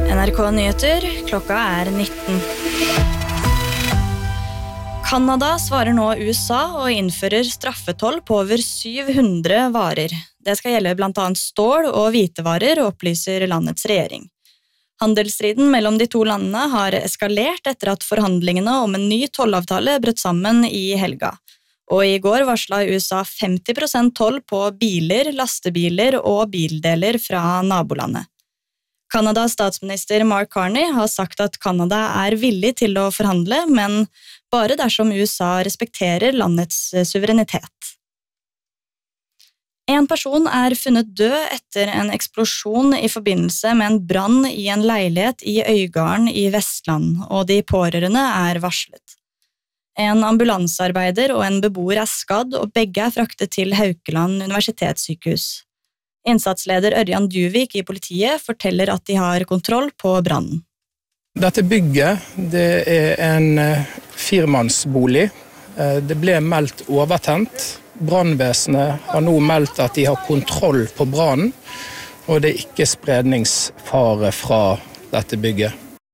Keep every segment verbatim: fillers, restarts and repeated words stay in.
N R K Nyheter, klokka er nitten. Kanada svarer nå U S A og innfører straffetoll på over syv hundre varer. Det skal gjelde blant annet stål og hvitevarer, opplyser landets regjering. Handelsstriden mellom de to landene har eskalert etter at forhandlingene om en ny tollavtale brøt sammen i helga. Og i går varslet U S A femti prosent toll på biler, lastebiler og bildeler fra nabolandet. Kanadas statsminister Mark Carney har sagt at Kanada er villig til å forhandle, men bare dersom U S A respekterer landets suverenitet. En person er funnet død etter en eksplosjon i forbindelse med en brann i en leilighet i Øygarden i Vestland, og de pårørende er varslet. En ambulansearbeider og en beboer er skadd, og begge er fraktet til Haukeland universitetssykehus. Innsatsleder Ørjan Duvik i politiet forteller at de har kontroll på brannen. Dette bygget det er en firmannsbolig. Det ble meldt overtent. Brannvesenet har nå meldt at de har kontroll på brannen, og det er ikke spredningsfare fra dette bygget.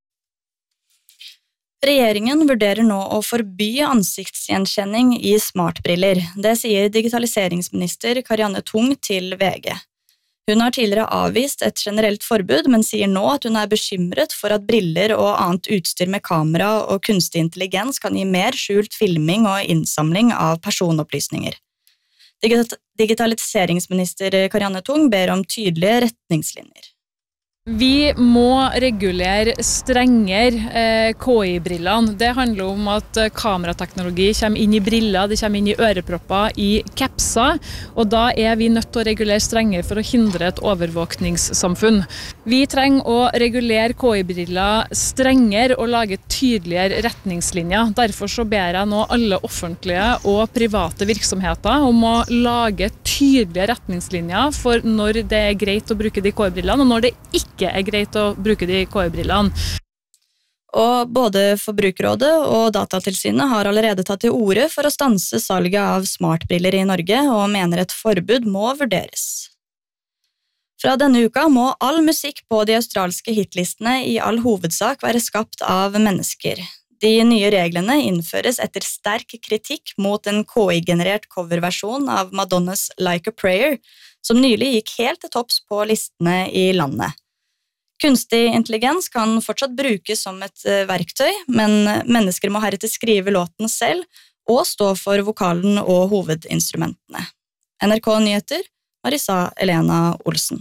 Regjeringen vurderer nå å forby ansiktsgjenkjenning i smartbriller. Det sier digitaliseringsminister Karianne Tung til V G. Hun har tidligere avvist et generelt forbud, men sier nå at hun er bekymret for at briller og annet utstyr med kamera og kunstig intelligens kan gi mer skjult filming og innsamling av personopplysninger. Digitaliseringsminister Karianne Tung ber om tydelige retningslinjer. Vi må regulere strengere eh, K I-brillene. Det handler om at kamerateknologi kommer inn i briller, det kommer inn i ørepropper, i capser, og da er vi nødt til å regulere strengere for å hindre et overvåkningssamfunn. Vi trenger å regulere K I-briller strengere og lage tydeligere retningslinjer. Derfor så ber jeg nå alle offentlige og private virksomheter om å lage tydelige retningslinjer for når det er greit å bruke de K I-brillene, og når det ikke ikke er greit å bruke de K I-brillene. Og både Forbrukerrådet og Datatilsynet har allerede tatt til orde for å stanse salget av smartbriller i Norge, og mener et forbud må vurderes. Fra denne uka må all musikk på de australske hitlistene i all hovedsak være skapt av mennesker. De nye reglene innføres etter sterk kritikk mot en K I-generert coverversjon av Madonnas Like a Prayer, som nylig gikk helt til topps på listene i landet. Kunstig intelligens kan fortsatt brukes som et verktøy, men mennesker må heretter skrive låten selv og stå for vokalen og hovedinstrumentene. N R K Nyheter, Marisa Elena Olsen.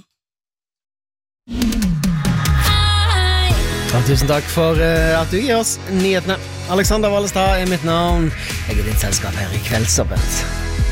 Tusen takk for at du gir oss nyhetene. Alexander Wallestad er mitt navn. Jeg er ditt selskap her i Kveldsåpent.